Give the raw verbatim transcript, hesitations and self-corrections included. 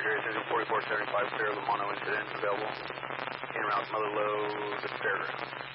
Secretary, attention forty-four seventy-five, clear of the mono incident, available. In route, mother load, fairground.